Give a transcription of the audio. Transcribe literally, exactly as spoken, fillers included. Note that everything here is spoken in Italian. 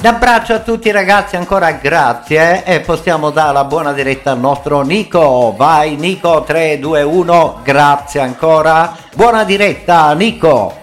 Un abbraccio a tutti ragazzi, ancora grazie e possiamo dare la buona diretta al nostro Nico. Vai Nico, tre, due, uno, grazie ancora. Buona diretta Nico.